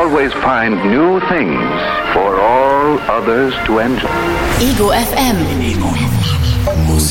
always find new things for all others to enjoy. Ego FM. Musik.